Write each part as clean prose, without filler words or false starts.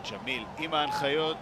ג'מיל עם ההנחיות.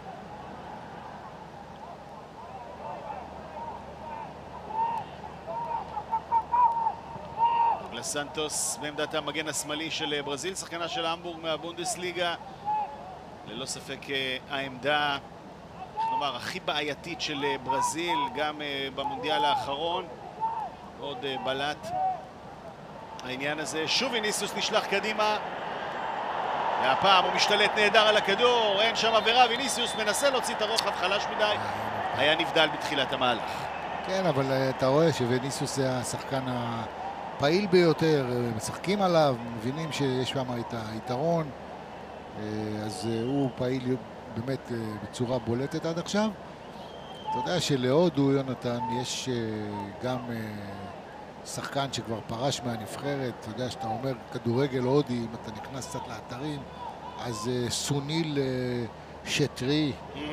דוגלס סנטוס בעמדת המגן השמאלי של ברזיל, שחקנה של המבורג מהבונדסליגה. ללא ספק העמדה, איך נאמר, הכי בעייתית של ברזיל, גם במונדיאל האחרון. עוד בלט העניין הזה. שוב ויניסיוס נשלח קדימה. והפעם הוא משתלט נהדר על הכדור, אין שם עבירה, ויניסיוס מנסה להוציא את הרוחב, חלש מדי. היה נבדל בתחילת המהלך. כן, אבל אתה רואה שוויניסיוס זה השחקן הפעיל ביותר, משחקים עליו, מבינים שיש שם את היתרון, אז הוא פעיל באמת בצורה בולטת עד עכשיו. אתה יודע שלהודו, יונתן, יש גם שחקן שכבר פרש מהנבחרת. אתה יודע שאתה אומר כדורגל הודי, אם אתה נכנס קצת לאתרים, אז סוניל שטרי,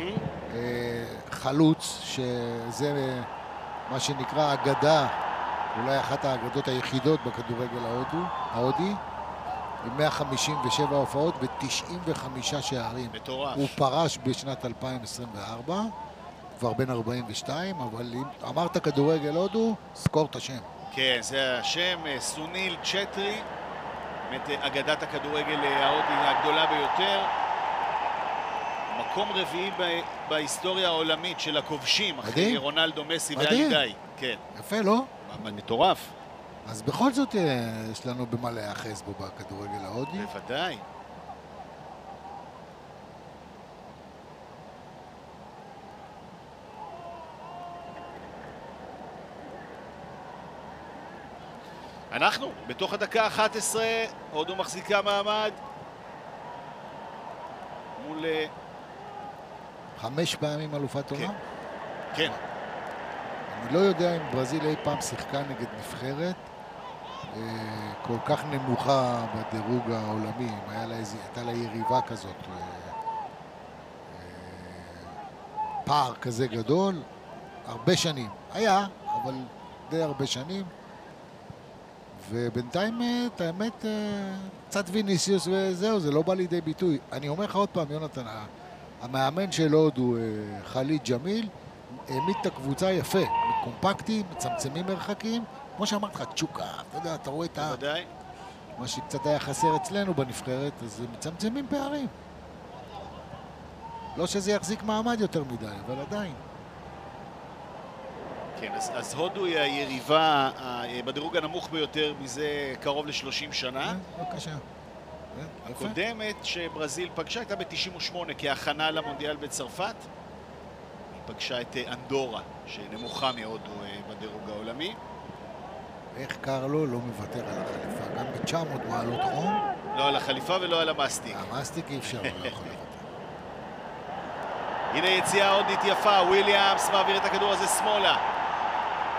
חלוץ, שזה מה שנקרא אגדה, אולי אחת האגדות היחידות בכדורגל ההודי, עם 157 הופעות ו-95 שערים. מטורף. הוא פרש בשנת 2024, כבר בן 42, אבל אם אמרת כדורגל הודו, זכור את השם. כן, זה השם, סוניל צ'טרי, באמת אגדת הכדורגל ההודי הגדולה ביותר. מקום רביעי בהיסטוריה העולמית של הכובשים, אחרי רונלדו, מסי ואלידאי. כן. יפה, לא? מטורף. אז בכל זאת יש לנו במה להיאחז בו בכדורגל ההודי. בוודאי. אנחנו בתוך הדקה 11, הודו מחזיקה מעמד מול 5 פעמים אלופת עולם? כן. אני לא יודע אם ברזיל אי פעם שיחקה נגד נבחרת כל כך נמוכה בדירוג העולמי, אם הייתה לה יריבה כזאת, פער כזה גדול, הרבה שנים. היה, אבל די הרבה שנים. ובינתיים, את האמת, קצת ויניסיוס וזהו, זה לא בא לידי ביטוי. אני אומר לך עוד פעם, יונתן, המאמן של הודו, חליד ג'מיל, העמיד את הקבוצה יפה, קומפקטים, מצמצמים מרחקים, כמו שאמרת לך, צ'וקה, אתה יודע, אתה רואה את מה שקצת היה חסר אצלנו בנבחרת, אז מצמצמים פערים. לא שזה יחזיק מעמד יותר מדי, אבל עדיין. כן, אז הודו היא היריבה בדירוג הנמוך ביותר מזה קרוב ל-30 שנה. בבקשה. הקודמת שברזיל פגשה הייתה ב-98 כהכנה למונדיאל בצרפת. היא פגשה את אנדורה, שנמוכה מהודו בדירוג העולמי. איך קרלו לא מוותר על החליפה, גם ב-900 מעלות חום. לא על החליפה ולא על המאסטיק. המאסטיק אי אפשר, לא יכול לוותר. הנה יציאה הודית יפה, וויליאמס מעביר את הכדור הזה שמאלה.